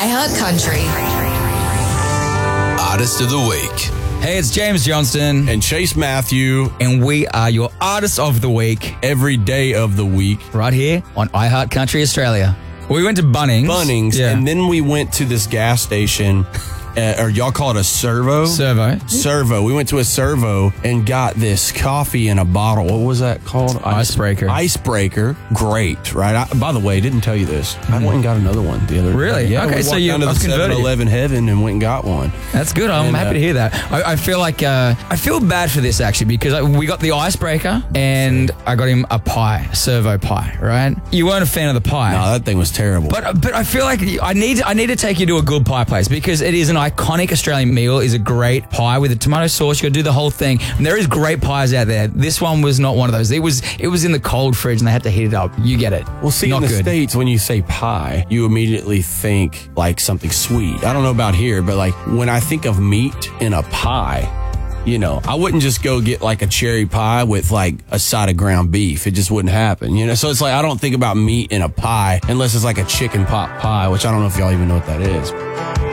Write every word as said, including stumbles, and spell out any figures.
iHeart Country. Artist of the Week. Hey, it's James Johnston. And Chase Matthew. And we are your Artist of the Week. Every day of the week. Right here on iHeart Country Australia. We went to Bunnings. Bunnings. Yeah. And then we went to this gas station. Uh, or y'all call it a servo? Servo. Servo. We went to a servo and got this coffee in a bottle. What was that called? Icebreaker. Icebreaker. Great, right? I, by the way, I didn't tell you this. Mm. I went and got another one the other day. Really? Yeah, okay, we so walked you down to the seven eleven heaven and went and got one. That's good. I'm and, happy uh, to hear that. I, I feel like, uh, I feel bad for this actually because I, we got the icebreaker and I got him a pie, a servo pie, right? You weren't a fan of the pie. No, that thing was terrible. But but I feel like I need I need to take you to a good pie place because it is an iconic Australian meal, is a great pie with a tomato sauce. You got to do the whole thing. And there is great pies out there. This one was not one of those. It was it was in the cold fridge and they had to heat it up. You get it. Well, see, not in the good. States, when you say pie, you immediately think like something sweet. I don't know about here, but like when I think of meat in a pie, you know, I wouldn't just go get like a cherry pie with like a side of ground beef. It just wouldn't happen, you know? So it's like, I don't think about meat in a pie unless it's like a chicken pot pie, which I don't know if y'all even know what that is.